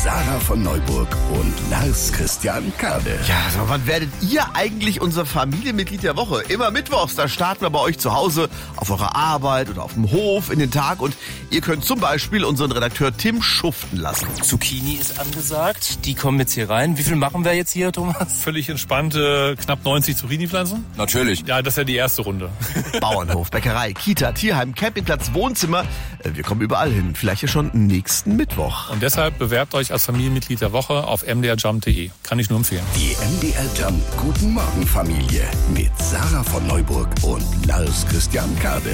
Sarah von Neuburg und Lars Christian Kade. Ja, aber wann werdet ihr eigentlich unser Familienmitglied der Woche? Immer mittwochs, da starten wir bei euch zu Hause, auf eurer Arbeit oder auf dem Hof in den Tag und ihr könnt zum Beispiel unseren Redakteur Tim schuften lassen. Zucchini ist angesagt, die kommen jetzt hier rein. Wie viel machen wir jetzt hier, Thomas? Völlig entspannte, knapp 90 Zucchini-Pflanzen. Natürlich. Ja, das ist ja die erste Runde. Bauernhof, Bäckerei, Kita, Tierheim, Campingplatz, Wohnzimmer. Wir kommen überall hin. Vielleicht ja schon nächsten Mittwoch. Und deshalb bewerbt euch als Familienmitglied der Woche auf mdrjump.de. Kann ich nur empfehlen. Die MDR Jump Guten Morgen Familie mit Sarah von Neuburg und Lars Christian Kade.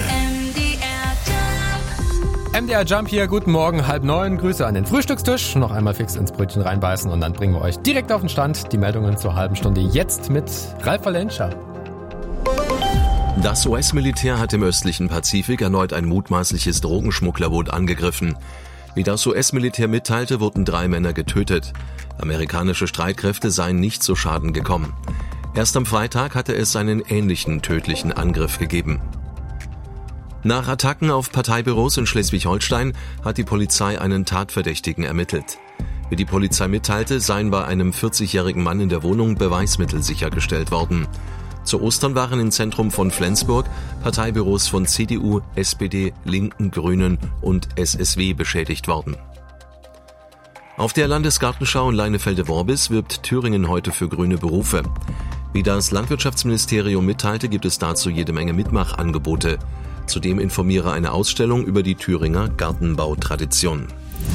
MDR Jump hier, guten Morgen, 8:30, Grüße an den Frühstückstisch. Noch einmal fix ins Brötchen reinbeißen und dann bringen wir euch direkt auf den Stand. Die Meldungen zur halben Stunde jetzt mit Ralf Valenscha. Das US-Militär hat im östlichen Pazifik erneut ein mutmaßliches Drogenschmugglerboot angegriffen. Wie das US-Militär mitteilte, wurden 3 Männer getötet. Amerikanische Streitkräfte seien nicht zu Schaden gekommen. Erst am Freitag hatte es einen ähnlichen tödlichen Angriff gegeben. Nach Attacken auf Parteibüros in Schleswig-Holstein hat die Polizei einen Tatverdächtigen ermittelt. Wie die Polizei mitteilte, seien bei einem 40-jährigen Mann in der Wohnung Beweismittel sichergestellt worden. Zu Ostern waren im Zentrum von Flensburg Parteibüros von CDU, SPD, Linken, Grünen und SSW beschädigt worden. Auf der Landesgartenschau in Leinefelde-Worbis wirbt Thüringen heute für grüne Berufe. Wie das Landwirtschaftsministerium mitteilte, gibt es dazu jede Menge Mitmachangebote. Zudem informiere eine Ausstellung über die Thüringer Gartenbautradition.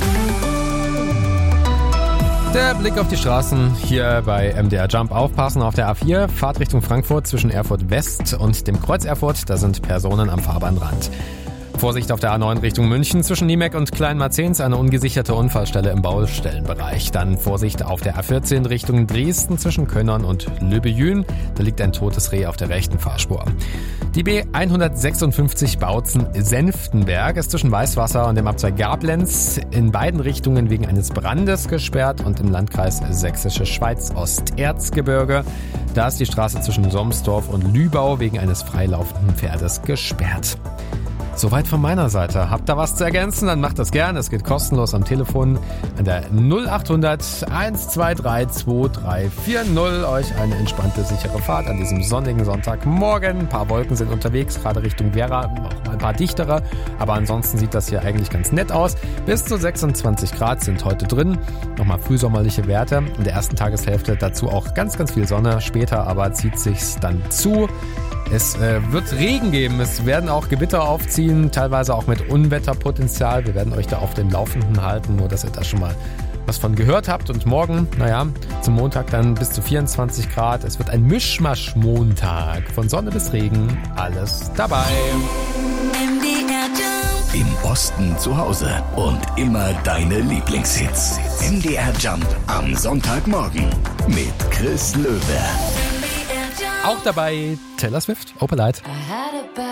Der Blick auf die Straßen hier bei MDR Jump. Aufpassen auf der A4, Fahrt Richtung Frankfurt zwischen Erfurt West und dem Kreuz Erfurt. Da sind Personen am Fahrbahnrand. Vorsicht auf der A9 Richtung München zwischen Niemek und Kleinmarzens, eine ungesicherte Unfallstelle im Baustellenbereich. Dann Vorsicht auf der A14 Richtung Dresden zwischen Könnern und Löbejün. Da liegt ein totes Reh auf der rechten Fahrspur. Die B156 Bautzen-Senftenberg ist zwischen Weißwasser und dem Abzweig Gablenz in beiden Richtungen wegen eines Brandes gesperrt und im Landkreis Sächsische Schweiz Osterzgebirge. Da ist die Straße zwischen Somsdorf und Lübau wegen eines freilaufenden Pferdes gesperrt. Soweit von meiner Seite. Habt ihr was zu ergänzen? Dann macht das gern. Es geht kostenlos am Telefon an der 0800 123 2340. Euch eine entspannte, sichere Fahrt an diesem sonnigen Sonntagmorgen. Ein paar Wolken sind unterwegs, gerade Richtung Werra, auch mal ein paar dichtere. Aber ansonsten sieht das hier eigentlich ganz nett aus. Bis zu 26 Grad sind heute drin. Nochmal frühsommerliche Werte. In der ersten Tageshälfte dazu auch ganz, ganz viel Sonne. Später aber zieht sich's dann zu. Es wird Regen geben, es werden auch Gewitter aufziehen, teilweise auch mit Unwetterpotenzial. Wir werden euch da auf dem Laufenden halten, nur dass ihr da schon mal was von gehört habt. Und morgen, zum Montag dann bis zu 24 Grad. Es wird ein Mischmasch-Montag. Von Sonne bis Regen, alles dabei. Im Osten zu Hause und immer deine Lieblingshits. MDR Jump am Sonntagmorgen mit Chris Löwe. Auch dabei Taylor Swift, Opalite.